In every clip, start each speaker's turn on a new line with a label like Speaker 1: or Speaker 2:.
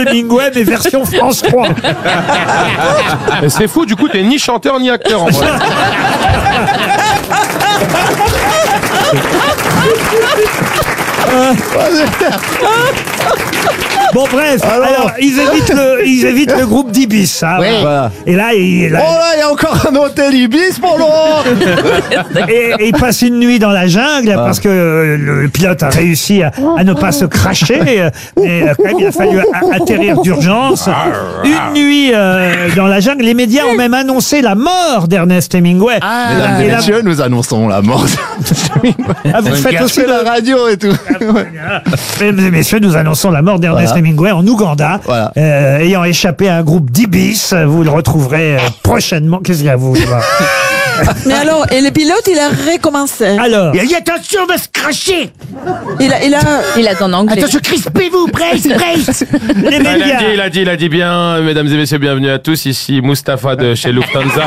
Speaker 1: Hemingway, mais version France 3.
Speaker 2: Et c'est fou, du coup, t'es ni chanteur ni acteur en vrai.
Speaker 1: Bon bref, alors ils évitent le groupe d'Ibis. Hein,
Speaker 3: Voilà.
Speaker 1: Et là,
Speaker 3: Oh là, il y a encore un hôtel Ibis pour Laurent.
Speaker 1: et il passe une nuit dans la jungle parce que le pilote a réussi à ne pas se cracher. Mais quand même, il a fallu atterrir d'urgence. Une nuit dans la jungle. Les médias ont même annoncé la mort d'Ernest Hemingway.
Speaker 3: Mesdames et
Speaker 1: Et là-
Speaker 3: messieurs, nous annonçons la mort d'Ernest Hemingway.
Speaker 1: Ah, vous faites aussi
Speaker 3: la radio et tout.
Speaker 1: Mesdames et messieurs, nous annonçons la mort d'Ernest Hemingway en Ouganda,
Speaker 3: Voilà.
Speaker 1: ayant échappé à un groupe d'Ibis. Vous le retrouverez prochainement. Qu'est-ce qu'il y a, vous?
Speaker 4: Mais alors, et le pilote, il a recommencé.
Speaker 1: Alors,
Speaker 5: Il a dit attention, on va se cracher.
Speaker 4: Il a
Speaker 6: en anglais.
Speaker 5: Attention, crispez-vous, brace, brace.
Speaker 1: les médias.
Speaker 2: Il a dit bien, mesdames et messieurs, bienvenue à tous, ici Mustapha de chez Lufthansa.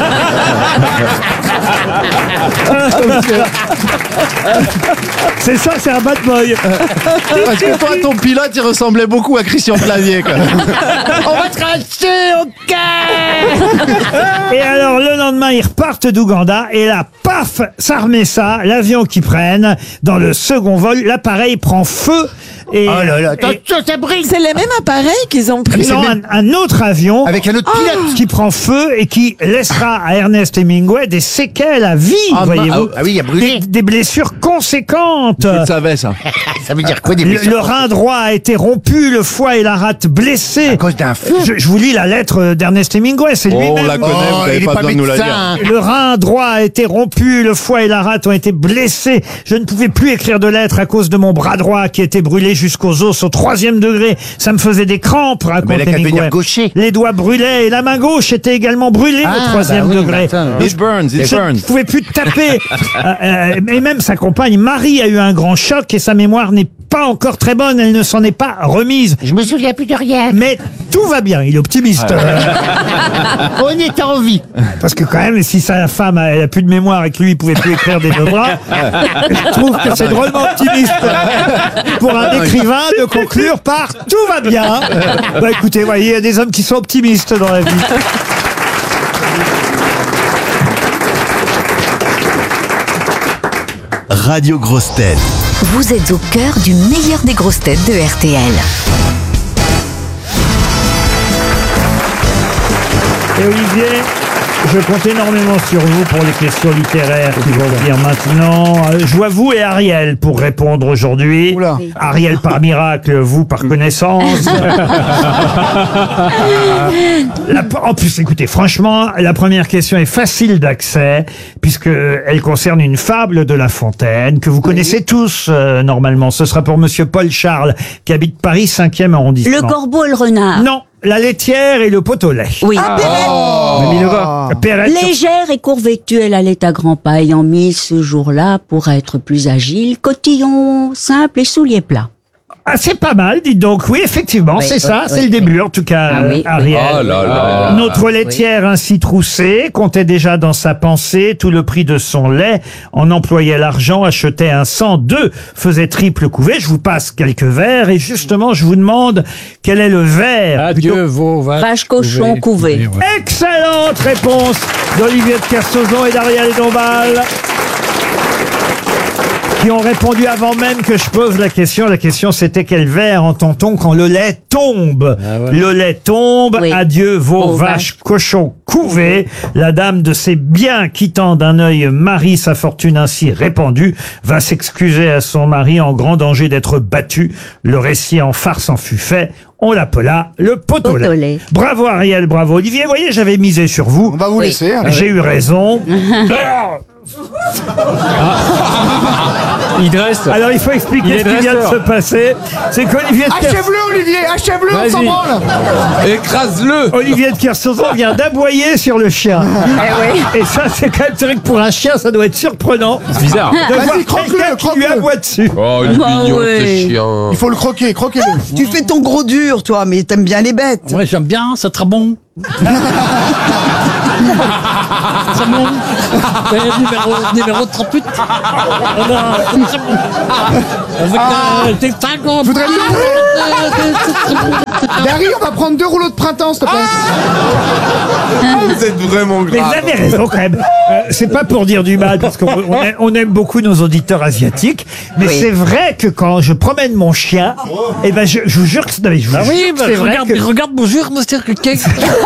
Speaker 1: C'est ça, c'est un bad boy.
Speaker 3: Parce que toi, ton pilote, il ressemblait beaucoup à Christian Clavier, quand même.
Speaker 5: On va se cracher, ok.
Speaker 1: Et alors, le lendemain, ils repartent d'Ouganda, et là, paf, ça remet ça, l'avion qu'ils prennent, dans le second vol, l'appareil prend feu, et...
Speaker 5: Oh là là, attention, ça brille.
Speaker 4: C'est les mêmes appareils qu'ils ont pris.
Speaker 1: Non, un autre avion
Speaker 5: Avec un autre pilote.
Speaker 1: qui prend feu et qui laissera à Ernest Hemingway des séquelles à vie, voyez-vous.
Speaker 5: Ah oui, il a brûlé.
Speaker 1: Des blessures conséquentes.
Speaker 3: Tu le savais, ça.
Speaker 5: Ça veut dire quoi, des
Speaker 1: Le
Speaker 5: blessures?
Speaker 1: rein droit a été rompu, le foie et la rate blessés.
Speaker 5: À cause d'un feu.
Speaker 1: Je vous lis la lettre d'Ernest Hemingway, c'est
Speaker 3: Oh, on
Speaker 1: lui-même.
Speaker 3: la connaît, vous
Speaker 5: il
Speaker 3: n'avez
Speaker 5: est
Speaker 3: pas
Speaker 5: pas
Speaker 3: besoin de nous la dire.
Speaker 5: médecin.
Speaker 1: Le rein droit a été rompu, le foie et la rate ont été blessés. Je ne pouvais plus écrire de lettres à cause de mon bras droit qui était brûlé jusqu'aux os au 3e degré. Ça me faisait des crampes, raconte
Speaker 5: Mais il a qu'à
Speaker 1: Hemingway.
Speaker 5: devenir gaucher.
Speaker 1: Les doigts brûlaient et la main gauche était également brûlée au 3e degré.
Speaker 3: It burns, it
Speaker 1: Je ne
Speaker 3: burns.
Speaker 1: pouvais plus taper. Et même sa compagne Marie a eu un grand choc et sa mémoire n'est pas encore très bonne. Elle ne s'en est pas remise.
Speaker 5: Je me souviens plus de rien.
Speaker 1: Mais tout va bien. Il est optimiste.
Speaker 5: On est en vie.
Speaker 1: Parce que quand même, si sa femme elle a plus de mémoire et que lui il pouvait plus écrire des deux bras, je trouve que c'est drôlement optimiste pour un écrivain de conclure par tout va bien. Bah écoutez, voyez, il y a des hommes qui sont optimistes dans la vie.
Speaker 7: Radio Grosses Têtes.
Speaker 8: Vous êtes au cœur du meilleur des grosses têtes de RTL.
Speaker 1: Et Olivier, je compte énormément sur vous pour les questions littéraires qui vont venir maintenant. Je vois vous et Ariel pour répondre aujourd'hui.
Speaker 3: Oula.
Speaker 1: Ariel par miracle, vous par connaissance. En plus, écoutez, franchement, la première question est facile d'accès puisque elle concerne une fable de La Fontaine que vous connaissez tous normalement. Ce sera pour Monsieur Paul Charles qui habite Paris 5e arrondissement.
Speaker 6: Le corbeau et le renard.
Speaker 1: Non, la laitière et le pot au lait.
Speaker 6: Oui.
Speaker 1: Perrette,
Speaker 6: Légère et courvêtue, elle allait à grands pas, ayant mis ce jour-là, pour être plus agile, cotillon simple et souliers plats.
Speaker 1: Ah, c'est pas mal, dites donc. Oui, effectivement,
Speaker 6: Oui,
Speaker 1: c'est ça.
Speaker 6: oui,
Speaker 1: C'est le début, en tout cas,
Speaker 6: Ah oui, oui.
Speaker 1: Ariel.
Speaker 2: Oh là là.
Speaker 1: Notre laitière ainsi troussée comptait déjà dans sa pensée tout le prix de son lait, en employait l'argent, achetait un 102, faisait triple couvée. Je vous passe quelques vers et justement, je vous demande quel est le vers.
Speaker 9: Adieu vos
Speaker 6: Vache, cochon, couvé.
Speaker 1: Excellente réponse d'Olivier de Kersauzon et d'Ariel Dombal, qui ont répondu avant même que je pose la question. La question, c'était quel vers entend-on quand le lait tombe? Le lait tombe,
Speaker 6: Oui.
Speaker 1: adieu vos
Speaker 6: Vos
Speaker 1: vaches,
Speaker 6: vaches.
Speaker 1: cochons, couvés. La dame de ses biens, quittant d'un œil Marie, sa fortune ainsi répandue, va s'excuser à son mari en grand danger d'être battu. Le récit en farce en fut fait. On l'appela le pot au lait.
Speaker 6: Pot au lait.
Speaker 1: Bravo Ariel, bravo Olivier. Vous voyez, j'avais misé sur vous.
Speaker 3: On va vous laisser. hein.
Speaker 1: J'ai eu raison.
Speaker 9: Il dresse.
Speaker 1: Alors il faut expliquer
Speaker 9: Il est
Speaker 1: ce qui vient de
Speaker 9: dresseur.
Speaker 1: se passer. C'est qu'Olivier de
Speaker 3: Achève-le, Olivier, achève-le, on s'en
Speaker 9: Vas-y.
Speaker 3: branle.
Speaker 2: Écrase-le.
Speaker 1: Olivier de Kersauzon vient d'aboyer sur le chien. Et ça, c'est quand même c'est vrai que pour un chien, ça doit être surprenant
Speaker 9: C'est bizarre.
Speaker 1: de voir
Speaker 3: Vas-y, croque-le,
Speaker 1: quelqu'un qui lui
Speaker 3: croque-le.
Speaker 1: aboie dessus.
Speaker 2: Oh, il est
Speaker 6: Ah
Speaker 2: mignon,
Speaker 6: ouais.
Speaker 2: ce chien.
Speaker 3: Il faut le croquer, croquez-le.
Speaker 10: Tu fais ton gros dur, toi, mais t'aimes bien les bêtes.
Speaker 9: Ouais, j'aime bien, c'est très bon. C'est bon. Numéro 38. Avec des tangos.
Speaker 3: Voudrais-tu
Speaker 11: Dari, on va prendre 2 rouleaux de printemps, s'il te plaît.
Speaker 2: Vous êtes vraiment
Speaker 1: Mais vous avez raison quand même. C'est pas pour dire du mal, parce qu'on aime beaucoup nos auditeurs asiatiques. Mais c'est vrai que quand je promène mon chien, eh ben je vous jure que c'est vrai.
Speaker 9: Oui,
Speaker 1: c'est vrai que...
Speaker 9: regarde, bonjour, monsieur Riquet.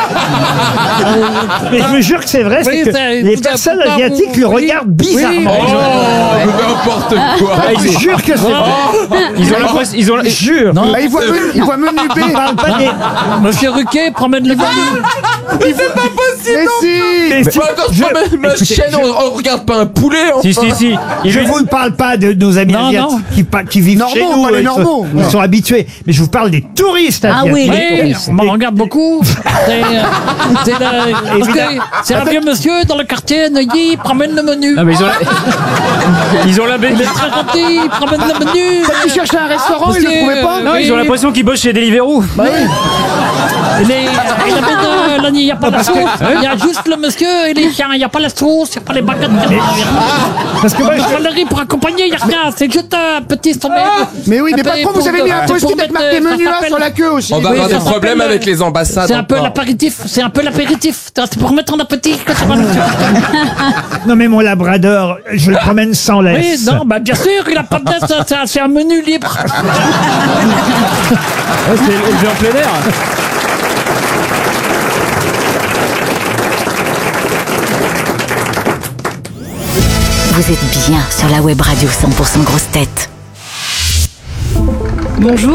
Speaker 1: Mais je vous jure que c'est vrai, c'est que les personnes asiatiques le regardent bizarrement.
Speaker 2: n'importe quoi.
Speaker 1: Je vous jure que c'est vrai.
Speaker 2: Ils ont
Speaker 1: Je jure.
Speaker 9: Non.
Speaker 11: Ah, il voit menu B.
Speaker 1: On parle pas des...
Speaker 9: Monsieur Riquet, promène le menu.
Speaker 11: Mais si.
Speaker 1: Mais si- je- écoutez,
Speaker 2: on regarde pas un poulet.
Speaker 12: Si.
Speaker 1: Je vous ne parle pas de nos amis
Speaker 9: Non,
Speaker 1: asiatiques qui vivent
Speaker 11: Normaux,
Speaker 1: chez nous.
Speaker 11: pas les
Speaker 1: ils
Speaker 11: normaux.
Speaker 1: sont habitués. Mais je vous parle des touristes
Speaker 6: Ah
Speaker 1: asiatiques.
Speaker 6: oui,
Speaker 9: Oui, on m'en regarde beaucoup. C'est un vieux monsieur dans le quartier, Neuilly, il promène le menu.
Speaker 12: Ah, mais ils ont la
Speaker 9: Il est très gentil, il promène le menu.
Speaker 11: Quand il cherchait un restaurant, il le trouvait pas.
Speaker 12: Non, ils ont l'impression qu'ils bossent chez Deliveroo.
Speaker 11: Bah oui.
Speaker 9: Il n'y a pas la sauce, il y a juste le monsieur et les chiens, il n'y a pas la sauce, il n'y a pas les baguettes.
Speaker 1: Parce que moi,
Speaker 9: Il n'y a pas le riz pour accompagner, il n'y a rien, c'est juste un petit sommet.
Speaker 11: Mais oui, mais patron, vous avez mis un post-it avec marqué menu A sur la queue aussi.
Speaker 2: On va avoir des problèmes avec les ambassades.
Speaker 9: C'est un peu
Speaker 2: encore.
Speaker 9: l'apéritif, c'est pour mettre en appétit que ça va le faire.
Speaker 1: non mais mon labrador, je le promène sans
Speaker 9: Oui,
Speaker 1: laisse.
Speaker 9: non, bah bien sûr, il a pas de laisse, c'est un menu libre.
Speaker 12: C'est élevé en plein air.
Speaker 8: Vous êtes bien sur la web radio 100% grosses têtes.
Speaker 13: Bonjour.